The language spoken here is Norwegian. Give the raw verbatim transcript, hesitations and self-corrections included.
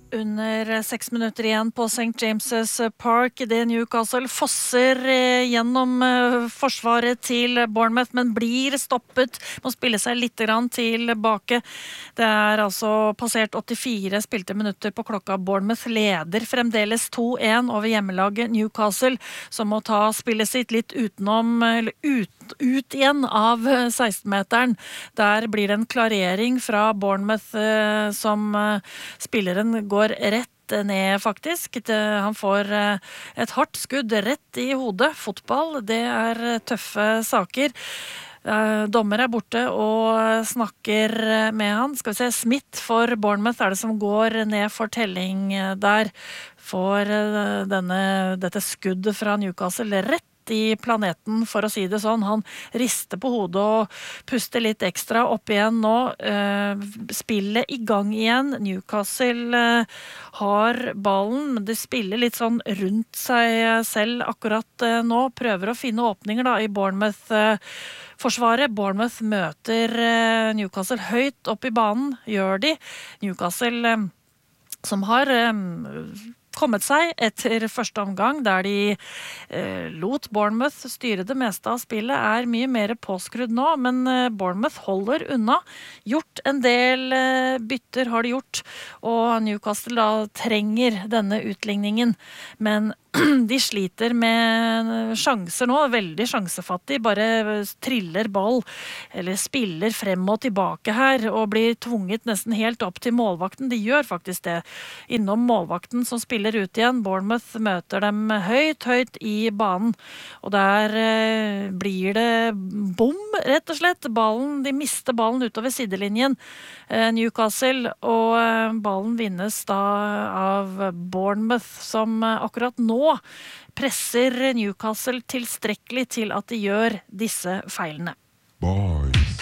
Under seks minutter igjen på Saint James's Park. Det Newcastle fosser gjennom forsvaret til Bournemouth, men blir stoppet. Må spille seg litt grann tilbake. Det er altså passert åttifire spilte minutter på klokka. Bournemouth leder fremdeles to en over hjemmelaget Newcastle, som må ta spillet sitt litt utenom, eller ut, ut igjen av seksten-meteren. Der blir det en klarering fra Bournemouth, som spilleren går går rett ned faktisk. Han får et hardt skudd rett i hodet. Fotball, det er tøffe saker. Dommer er borte og snakker med han. Skal vi se, Smith for Bournemouth er det som går ned for telling der. For denne, dette skuddet fra Newcastle rett i planeten, for å si det sånn. Han rister på hodet og puster litt ekstra opp igjen nå. Spillet i gang igjen. Newcastle har ballen, men de spiller litt sånn rundt seg selv akkurat nå. Prøver å finne åpninger da i Bournemouth-forsvaret. Bournemouth møter Newcastle høyt opp i banen, gjør de. Newcastle som har kommet seg etter første omgang, der de eh, lot Bournemouth styre det meste av spillet, er mye mer påskrudd nå, men eh, Bournemouth holder unna. Gjort en del eh, bytter har de gjort, og Newcastle da trenger denne utligningen, men de sliter med sjanser nå, veldig sjansefattig, bare triller ball, eller spiller frem og tilbake her, og blir tvunget nesten helt opp til målvakten. De gjør faktisk det. Innom målvakten som spiller ut igjen. Bournemouth møter dem høyt, høyt i banen, og der eh, blir det bom, rett og slett. Ballen, de mister ballen utover sidelinjen, eh, Newcastle, og eh, ballen vinnes da av Bournemouth, som eh, akkurat nå presser Newcastle tilstrekkelig til at de gjør disse feilene. Bye.